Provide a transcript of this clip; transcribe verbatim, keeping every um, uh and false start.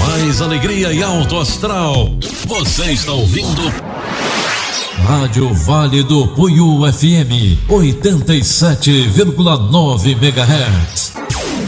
mais alegria e alto astral. Você está ouvindo Rádio Vale do Puiú F M oitenta e sete vírgula nove megahertz.